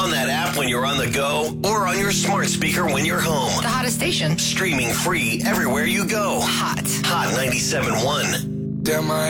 on that app when you're on the go or on your smart speaker when you're home. The hottest station. Streaming free everywhere you go. Hot. Hot 97.1. Damn,